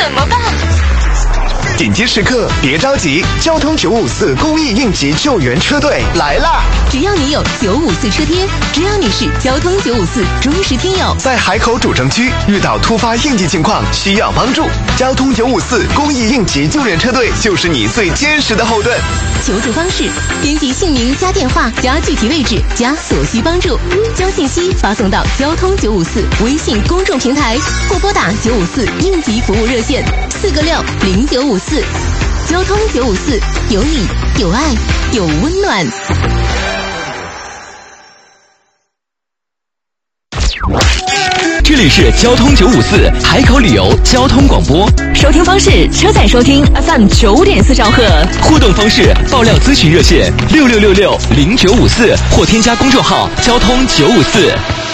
怎么办？ 紧急时刻别着急，交通954公益应急救援车队来啦！ 只要你有954车贴，只要你是交通954忠实听友， 在海口主城区遇到突发应急情况需要帮助，交通954公益应急救援车队就是你最坚实的后盾。 求助方式：编辑姓名加电话加具体位置加所需帮助，将信息发送到交通954微信公众平台，或拨打954应急服务热线4个60954。交通954，有你有爱有温暖。 这里是交通954海口旅游交通广播， 收听方式：车载收听 FM 9.4兆赫。 互动方式：爆料咨询热线66660954或添加公众号交通954。